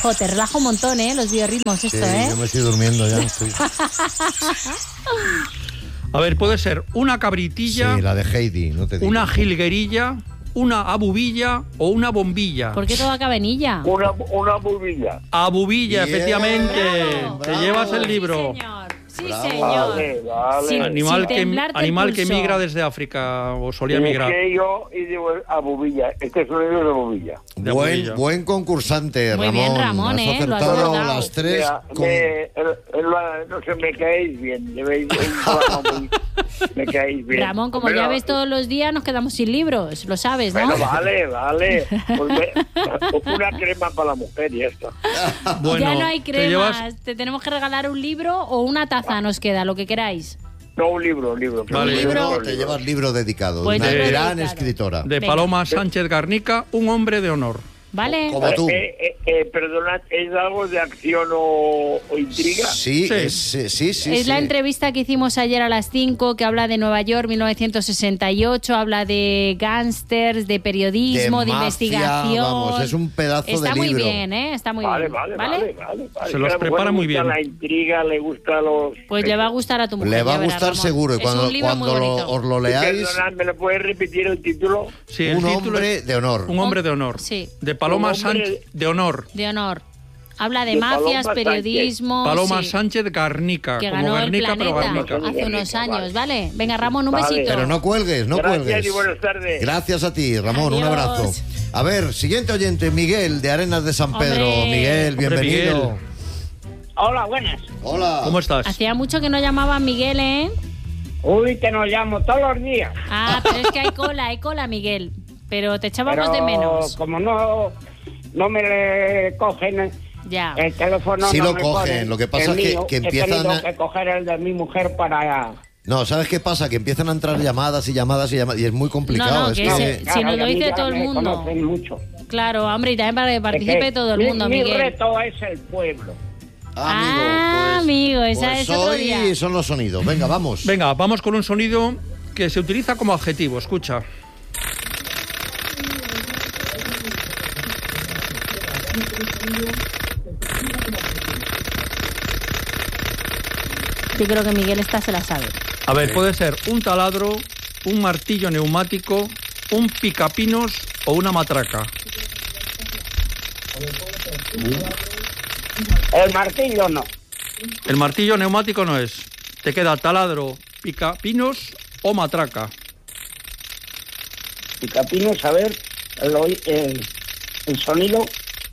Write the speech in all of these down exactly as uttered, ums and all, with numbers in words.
Jo, te relaja un montón, ¿eh? Los biorritmos, esto, sí, ¿eh? yo me estoy durmiendo ya. Estoy... A ver, puede ser una cabritilla... Sí, la de Heidi, no te digo. Una jilguerilla, una abubilla o una bombilla. ¿Por qué todo acaba en illa? Una, una bubilla. Abubilla, Bien, efectivamente. bravo, Te bravo. llevas el libro. Sí, señor. Sí, Bravo. señor. Vale, vale. Sin- Animal, sin que, temblarte el animal que pulso. migra desde África o solía Y migrar. es que yo y digo a bubilla. Este sonido es de bubilla. De Buen, abubilla. buen concursante, Muy Ramón. bien, Ramón, Has ¿eh? Lo has acertado logrado. las tres. Mira, con- me, el- el- no sé, me caéis bien. Llevéis un programa muy- me caéis bien. Ramón, como Pero- ya ves todos los días, nos quedamos sin libros. Lo sabes, ¿no? Bueno, vale, vale. Pues me- una crema para la mujer y esto. Bueno, ya no hay te cremas. llevas- Te tenemos que regalar un libro o una taza, nos queda, lo que queráis. No, un libro, un libro. Vale. Un libro. Luego te llevas libro dedicado. Pues una libro gran dedicado. escritora. de Venga. Paloma Sánchez Garnica, un hombre de honor. ¿Vale? Como tú. Eh, eh, eh, perdonad, ¿es algo de acción o, o intriga? Sí, Sí. es- sí, sí, sí. Es la sí. entrevista que hicimos ayer a las cinco, que habla de Nueva York, mil novecientos sesenta y ocho, habla de gángsters, de periodismo, de, mafia, investigación. Vamos, es un pedazo Está de muy libro. bien, ¿eh? Está muy Vale, bien. vale, vale, vale, vale. Se los Claro, prepara bueno, muy le gusta bien. La intriga, le gusta los... Pues le va a gustar a tu mujer. Le va ya a verás, gustar Ramón. seguro. Y Es cuando, un libro muy cuando lo- bonito. os lo leáis, Perdonad, ¿me lo puedes repetir el título? Sí, el un título hombre es de honor. Un hombre de honor. Sí. De Paloma Un hombre Sánchez de honor. De honor. Habla de, De mafias, Paloma periodismo. Paloma sí, Sánchez Garnica. que como ganó el Guernica, pero planeta Garnica. hace unos Guernica, años, vale. ¿vale? Venga, Ramón, un Vale. besito. Pero no cuelgues, no Gracias cuelgues. y buenas tardes. Gracias a ti, Ramón, un Adiós. abrazo. A ver, siguiente oyente, Miguel, de Arenas de San Pedro. Hombre. Miguel, Hombre, bienvenido. Miguel. Hola, buenas. Hola. ¿Cómo estás? Hacía mucho que no llamaba a Miguel, ¿eh? Uy, que nos llamo todos los días. Ah, pero es que hay cola, hay cola, Miguel. Pero te echábamos Pero de menos. como no, no me le cogen Ya. el teléfono, Sí no lo me cogen, ponen lo que pasa el es que- mío. que He empiezan tenido a- que coger el de mi mujer para... No, ¿sabes qué pasa? Que empiezan a entrar llamadas y llamadas y llamadas y es muy complicado. No, no, es que que... ese- Si nos y lo a mí dice ya todo el me mundo. conocen mucho. Claro, hombre, y también para que participe Es que todo el mi- mundo, mi Miguel. reto es el pueblo. Ah, amigo, esa pues es otro hoy día. son los sonidos. Venga, vamos. Venga, vamos con un sonido que se utiliza como adjetivo. Escucha. Yo creo que Miguel esta se la sabe. A ver, puede ser un taladro, un martillo neumático, un picapinos o una matraca. El martillo no. El martillo neumático no es. Te queda taladro, picapinos o matraca. Picapinos, a ver, el, oí- el, el sonido.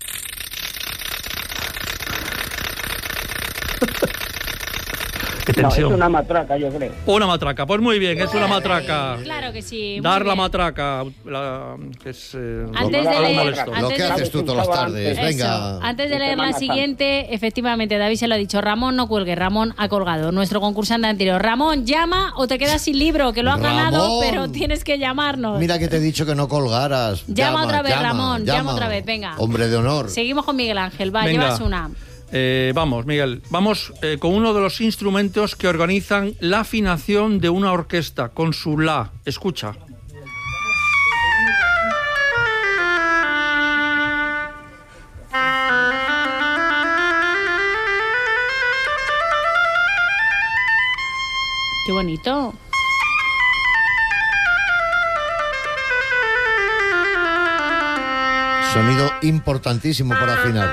Qué No, es tensión. una matraca, yo creo. Una matraca, pues muy bien, es una matraca. Claro que sí. muy Dar la bien. matraca, la- que es eh, Antes de algo leer- molesto. antes Lo que de- haces tú todas las tardes. Eso. Venga. Antes de De leer la Semana Santa. siguiente, efectivamente, David se lo ha dicho. Ramón, no cuelgue. Ramón ha colgado. Nuestro concursante anterior. Ramón, llama o te quedas sin libro, que lo has ganado, Ramón. pero tienes que llamarnos. Mira que te he dicho que no colgaras. Llama otra vez, Ramón, llama otra vez, venga. Hombre de honor. Seguimos con Miguel Ángel. Va, Venga. llevas una. Eh, vamos, Miguel, vamos eh, con uno de los instrumentos que organizan la afinación de una orquesta, con su la. Escucha. Qué bonito. Sonido importantísimo para afinar.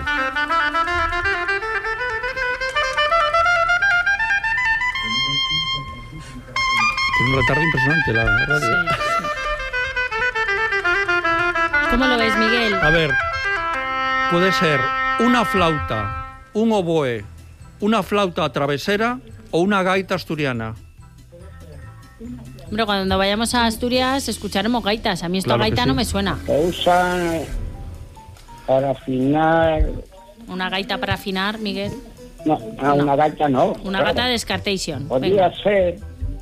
Tiene un retardo impresionante la Sí, radio. sí. ¿Cómo lo ves, Miguel? A ver, puede ser una flauta, un oboe, una flauta travesera o una gaita asturiana. Hombre, cuando vayamos a Asturias escucharemos gaitas. A mí esta Claro que gaita sí. no me suena. Se usan para afinar... Una gaita para afinar, Miguel. No, a una gaita no. Una claro. gata de Descartation. Podría Venga. ser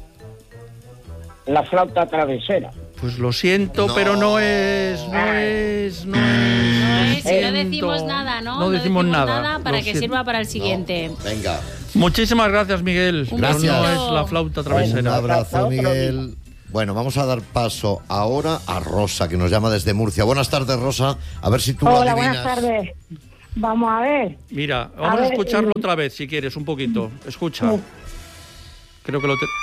la flauta travesera. Pues lo siento, No. pero no es, no es, no es. No es, si no siento. decimos nada, ¿no? No decimos nada. para Lo que siento. sirva para el siguiente. Venga. Muchísimas gracias, Miguel. Un Pero besito. no es la flauta Un travesera. abrazo, Hasta otro Miguel. Bueno, vamos a dar paso ahora a Rosa, que nos llama desde Murcia. Buenas tardes, Rosa. A ver si tú lo Hola, adivinas. buenas tardes. Vamos a ver. Mira, vamos a, A ver, escucharlo eh, otra vez si quieres, un poquito. Escucha. Sí. Creo que lo... Te...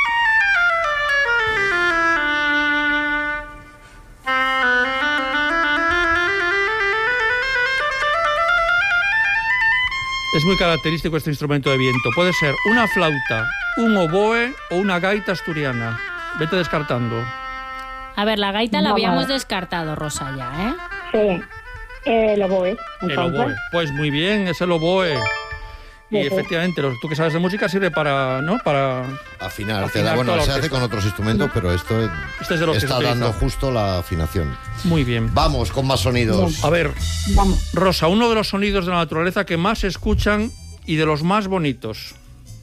Es muy característico este instrumento de viento. Puede ser una flauta, un oboe o una gaita asturiana. Vete descartando. A ver, la gaita la Vamos a habíamos ver. descartado, Rosa, ya, ¿eh? Sí. Eh, lo voy. El Entonces. oboe. Pues muy bien, es el oboe. Y Ujú. efectivamente, los- tú que sabes de música sirve para, ¿no? Para... Afinar. te Afinar da- bueno, toda la se hace orquesta. con otros instrumentos, pero esto Este es de los que se está utiliza. dando justo la afinación. Muy bien. Vamos con más sonidos. A ver, Vamos. Rosa, uno de los sonidos de la naturaleza que más se escuchan y de los más bonitos.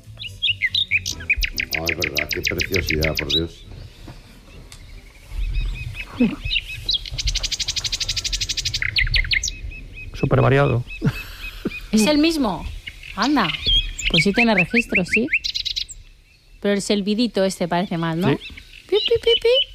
Ah, es verdad, qué preciosidad, por Dios. Súper variado. ¿Es el mismo? Anda. Pues sí tiene registro, sí. Pero el silbidito este parece más, ¿no? Sí. Pi, pi, pi,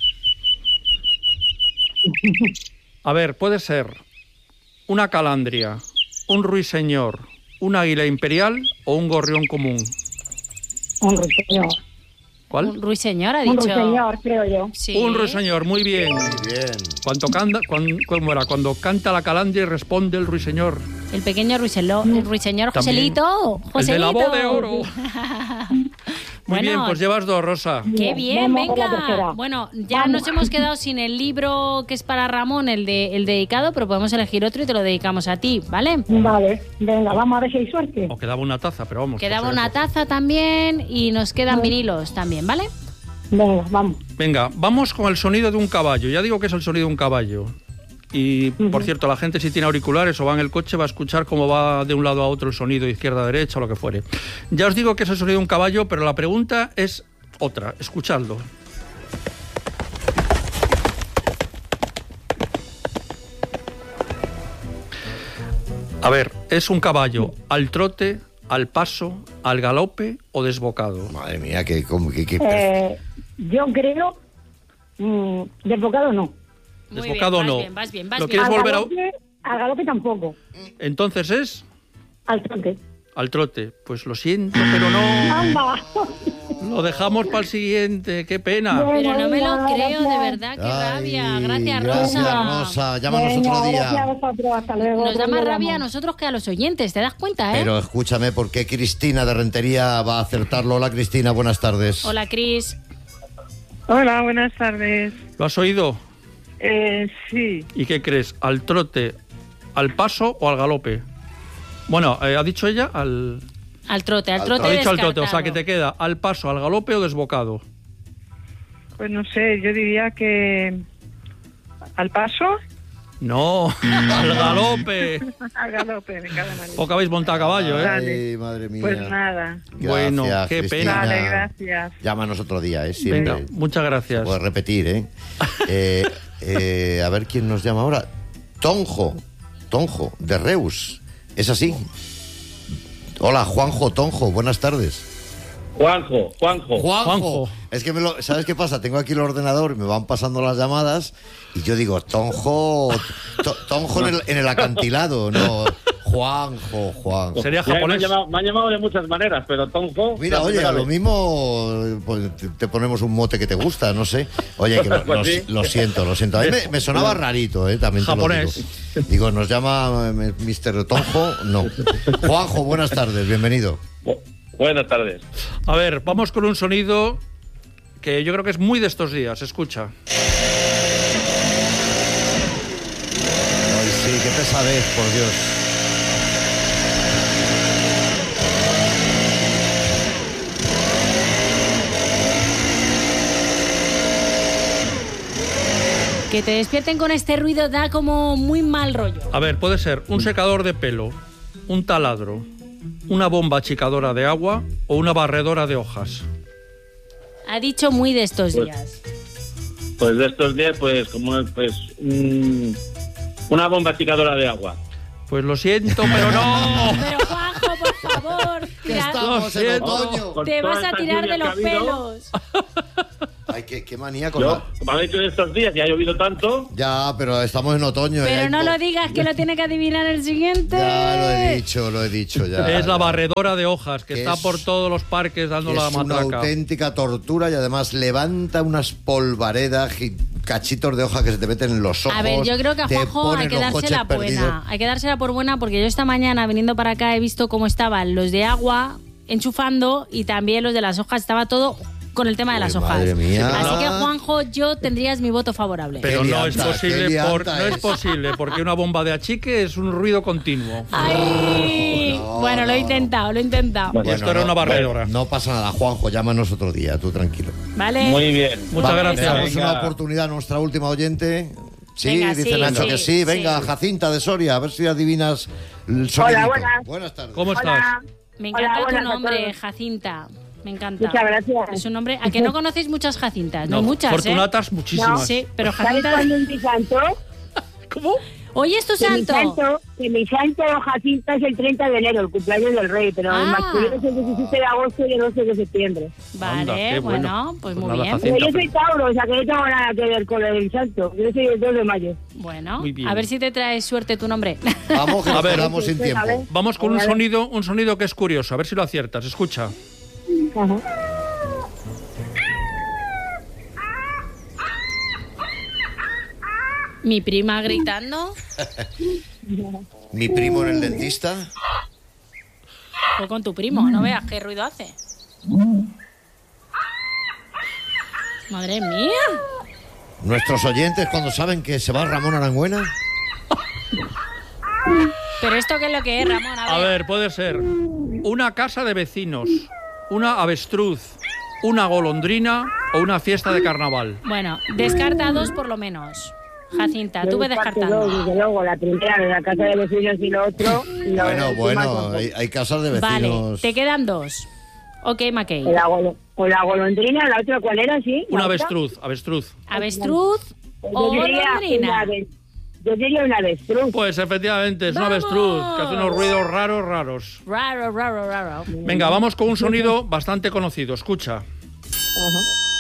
pi. A ver, puede ser una calandria, un ruiseñor, un águila imperial o un gorrión común. Un ruiseñor. ¿Cuál? Un ruiseñor ha Un dicho. ruiseñor, creo yo. Sí. Un ruiseñor, muy bien. Muy bien. Cuando canta, cuando, ¿cómo era? Cuando canta la calandria y responde el ruiseñor. El pequeño ruiselo, el ruiseñor También. Joselito. El de la Joselito. voz de oro. Muy Bueno, bien, pues llevas dos, Rosa. Qué Bien, bien, vamos con la venga. tercera. Bueno, ya Vamos. nos hemos quedado sin el libro que es para Ramón, el de el dedicado, pero podemos elegir otro y te lo dedicamos a ti, ¿vale? Vale, venga, vamos a ver si hay suerte. O quedaba una taza, pero vamos. Quedaba por si una acaso. taza también y nos quedan vinilos también, ¿vale? Venga, vamos. Venga, vamos con el sonido de un caballo. Ya digo que es el sonido de un caballo. Y, por Ujú. cierto, la gente si tiene auriculares o va en el coche va a escuchar cómo va de un lado a otro el sonido, izquierda a derecha o lo que fuere. Ya os digo que es el sonido de un caballo, pero la pregunta es otra. Escuchadlo. A ver, ¿es un caballo al trote, al paso, al galope o desbocado? Madre mía, que, como que, que- Eh, yo creo. Mm, desbocado no. Muy Desbocado bien, vas no. bien, vas bien, vas ¿Lo bien. quieres Al volver a- galope, al galope tampoco. Entonces es Al trote. al trote. Pues lo siento, pero no. ¡Anda! Lo dejamos para el siguiente. Qué pena. Pero no me lo Venga, creo, de gracias. verdad, qué Ay, rabia. Gracias, gracias, Rosa. Rosa. Llámanos Venga, otro gracias a día. vosotros, hasta luego. Nos da otro más día rabia a llamo. nosotros que a los oyentes, ¿te das cuenta, eh? Pero escúchame, ¿por qué Cristina de Rentería va a acertarlo? Hola, Cristina, buenas tardes. Hola, Cris. Hola, buenas tardes. ¿Lo has oído? Eh, sí, ¿Y qué crees? ¿Al trote, al paso o al galope? Bueno, eh, ha dicho ella al... Al trote, al Al trote Ha dicho al trote, o sea descartado. que te queda al paso, al galope o desbocado. pues no sé, yo diría que al paso, No, al galope. al galope, me cago en la leche. O que habéis montado a caballo, ¿eh? Ay, madre mía. Pues nada. Gracias, Bueno, qué Cristina. pena. Vale, gracias. Llámanos otro día, ¿eh? Siempre. Venga, muchas gracias. Puedes repetir, ¿eh? Eh, eh, A ver quién nos llama ahora. Tonjo, Tonjo, de Reus. ¿Es así? Hola, Juanjo Tonjo, buenas tardes. Juanjo, Juanjo. Juanjo. Juanjo. Es que, me lo, ¿sabes qué pasa? Tengo aquí el ordenador, me van pasando las llamadas y yo digo, Tonjo, to- Tonjo en el, en el acantilado, no, Juanjo, Juanjo. Sería Ya, me, han japonés. llamado, me han llamado de muchas maneras, pero Tonjo... Mira, la oye, primera a lo vez. mismo pues, te, te ponemos un mote que te gusta, no sé. Oye, que lo, Pues lo- sí. lo siento, lo siento. A mí me, me sonaba rarito, ¿eh? También te lo Japonés. digo. Digo, ¿nos llama eh, mister Tonjo? No. Juanjo, buenas tardes, bienvenido. Bu- Buenas tardes. A ver, vamos con un sonido que yo creo que es muy de estos días. Escucha. Ay, sí, qué pesadez, por Dios. Que te despierten con este ruido da como muy mal rollo. A ver, puede ser un secador de pelo, un taladro, una bomba achicadora de agua o una barredora de hojas. Ha dicho muy de estos Pues- días. Pues de estos días, pues como pues mm, una bomba achicadora de agua. Pues lo siento, pero no. Pero Juanjo, por favor, Que tira- estamos en siento. otoño. Con te todas vas a estas tirar de lluvias los que ha habido, pelos. Ay, qué, qué manía con Yo, la... como han dicho estos días, y ha llovido tanto. Ya, pero estamos en otoño. y Pero hay no po- lo digas, que lo tiene que adivinar el siguiente. Ya lo he dicho, lo he dicho ya. Es la barredora de hojas que Que está es- por todos los parques dando la Es una matraca. auténtica tortura y además levanta unas polvaredas, gi- cachitos de hoja que se te meten en los ojos. A ver, yo creo que a te Juanjo ponen hay que los dársela coches perdidos. buena. Hay que dársela por buena porque yo esta mañana, viniendo para acá, he visto cómo estaban los de agua enchufando y también los de las hojas. Estaba todo con el tema de Uy, las hojas. madre mía. Así que, Juanjo, yo tendrías mi voto favorable. Pero Qué no es lianta, posible, qué lianta por, no es. es posible, porque una bomba de achique es un ruido continuo. ¡Ay! No, bueno, lo he no. intentado, lo he intentado. Bueno, Y esto era una barredora. No pasa nada, Juanjo, llámanos otro día, tú tranquilo. ¿Vale? Muy bien. Muchas Va, gracias. Le damos Venga. una oportunidad a nuestra última oyente. Sí, Venga, dice sí, Nacho sí, que sí. Venga, sí. Jacinta de Soria, a ver si adivinas el sonidito. buenas. Buenas tardes. ¿Cómo estás? Hola. Me Hola, encanta buenas tu a nombre, todos. Jacinta. Me encanta. Muchas gracias. Es un nombre... ¿A que no conocéis muchas Jacintas? No, hay muchas, Fortunatas, ¿eh? muchísimas. Sí, pero ¿Sabes Jacinta... cuándo es mi santo? ¿Cómo? Hoy es tu Que mi santo. santo, que mi santo Jacinta es el treinta de enero, el cumpleaños del rey, pero Ah. el masculino es el diecisiete de agosto y el once de septiembre. Vale, Anda, qué bueno. bueno, pues, Pues muy nada, bien. Jacinta. Pero yo soy Tauro, o sea que no tengo nada que ver con el santo. Yo soy el dos de mayo. Bueno, Muy bien. a ver si te traes suerte tu nombre. Vamos, que A nos ver. quedamos sin A ver. tiempo. Vamos con un Vale. sonido, un sonido que es curioso, a ver si lo aciertas. Escucha. Ajá. Mi prima gritando. Mi primo en el dentista. Fue con tu primo, no veas qué ruido hace. Madre mía. Nuestros oyentes cuando saben que se va Ramón Arangüena. Pero esto qué es lo que es, Ramón. A A ver. ver, puede ser una casa de vecinos, una avestruz, una golondrina o una fiesta de carnaval. Bueno, descarta dos por lo menos. Jacinta, Yo tú ve descarto descartando. dos, desde luego, la primera de la casa de vecinos y lo otro. y lo Bueno, demás bueno, tampoco. hay, hay casas de Vale, vecinos. te quedan dos. Ok, Mackey. O la, golo- o la golondrina, la otra cuál era, sí. Una ¿La otra? avestruz, avestruz. ¿Avestruz o Yo diría una golondrina? ave- Yo diría una avestruz. Pues efectivamente, es una ¡Vamos! avestruz que hace unos ruidos raros, raros. Raro, raro, raro. Venga, vamos con un sonido bastante conocido. Escucha. Ajá.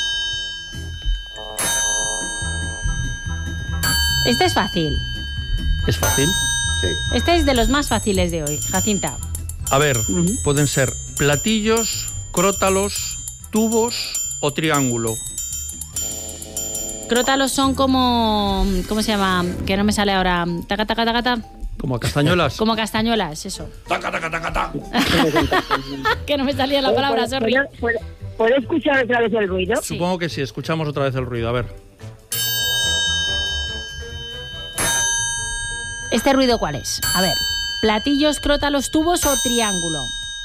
Este es fácil. ¿Es fácil? Sí. Este es de los más fáciles de hoy, Jacinta. A ver, pueden ser platillos, crótalos, tubos o triángulo. Crótalos son como... ¿Cómo se llama? Que no me sale ahora. Taca, taca, taca, taca. Como castañuelas. Como castañuelas, eso. Taca, taca, taca, taca. Que no me salía la palabra, sorry. ¿Puedo, puedo- puedo escuchar otra vez el ruido? Sí. Supongo que sí, escuchamos otra vez el ruido. A ver. ¿Este ruido cuál es? A ver. Platillos, crótalos, tubos o triángulo.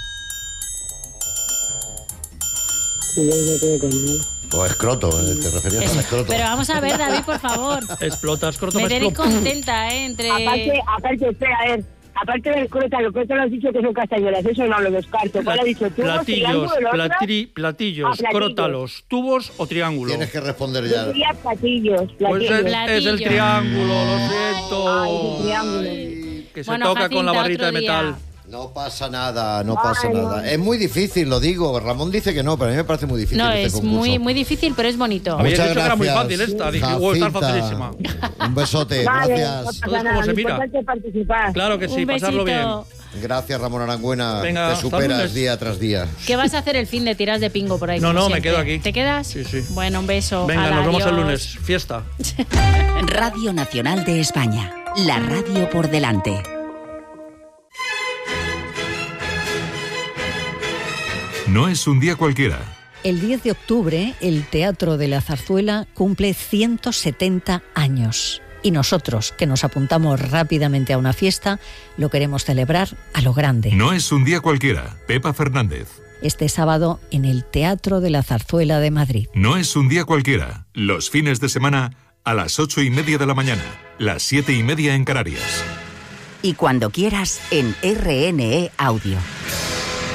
Sí, yo no tengo con nada. O escroto, eh, te referías Eso. al escroto. Pero vamos a ver, David, por favor. Explotas, croto, Me tenéis explo- contenta, ¿eh? Entre... Aparte, aparte, espera, a ver. Aparte del crótalo, el crótalo has dicho que son castañuelas, eso no lo descarto. ¿Cuál has dicho tú? Platillos, ¿El otro? platri- platillos, Ah, platillos. crótalos, tubos o triángulo. Tienes que responder Yo ya. diría platillos, Pues platillos. es, Platillo. es el triángulo, lo siento. Ay, el triángulo. Que se Bueno, toca con la Jacinta, barrita de otro día. metal. No pasa nada, no pasa Ay, nada. no. Es muy difícil, lo digo. Ramón dice que no, pero a mí me parece muy difícil. No, este es concurso. muy, muy difícil, pero es bonito. Habéis Muchas dicho que era muy gracias, fácil esta. Dije, "Oh, está Jacinta. facilísima". Un besote, Vale, gracias. no pasa ¿Ves cómo nada, se lo mira? importante es participar. Claro que sí, Un pasarlo bien. besito. Gracias, Ramón Arangüena. Venga, Te hasta superas lunes. día tras día. ¿Qué vas a hacer el fin de tiras de pingo por ahí? No, como no, me siempre? quedo aquí. ¿Te quedas? Sí, sí. Bueno, un beso. Venga, Hala, nos vemos el adiós. lunes. Fiesta. Radio Nacional de España. La radio por delante. No es un día cualquiera. El diez de octubre, el Teatro de la Zarzuela cumple ciento setenta años. Y nosotros, que nos apuntamos rápidamente a una fiesta, lo queremos celebrar a lo grande. No es un día cualquiera. Pepa Fernández. Este sábado en el Teatro de la Zarzuela de Madrid. No es un día cualquiera. Los fines de semana a las ocho y media de la mañana. Las siete y media en Canarias. Y cuando quieras en R N E Audio.